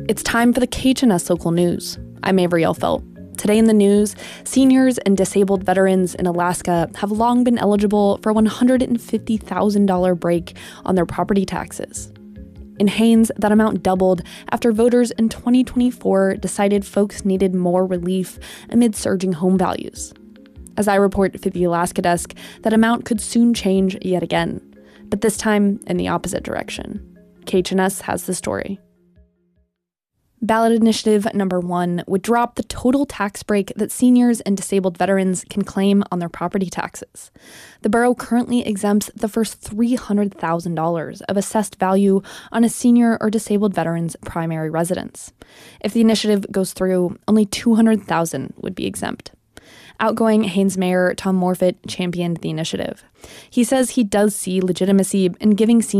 It's time for the KHNS Local News. I'm Avery Elfelt. Today in the news, seniors and disabled veterans in Alaska have long been eligible for a $150,000 break on their property taxes. In Haines, that amount doubled after voters in 2024 decided folks needed more relief amid surging home values. As I report at the Alaska Desk, that amount could soon change yet again, but this time in the opposite direction. KHNS has the story. Ballot Initiative number 1 would drop the total tax break that seniors and disabled veterans can claim on their property taxes. The borough currently exempts the first $300,000 of assessed value on a senior or disabled veteran's primary residence. If the initiative goes through, only $200,000 would be exempt. Outgoing Haines Mayor Tom Morfitt championed the initiative. He says he does see legitimacy in giving seniors